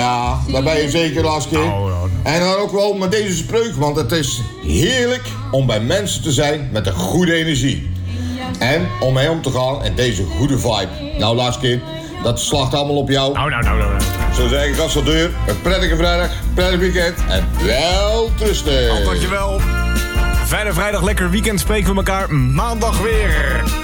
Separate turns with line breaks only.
Ja, daar ben je zeker, Laskie. En dan ook wel met deze spreuk, want het is heerlijk om bij mensen te zijn met een goede energie. En om mee om te gaan in deze goede vibe. Nou, Laskie, dat slacht allemaal op jou.
Nou.
Zo zeg ik als deur. Een prettige vrijdag, prettig weekend en wel trusten.
Dankjewel. Fijne vrijdag, lekker weekend. Spreken we elkaar maandag weer.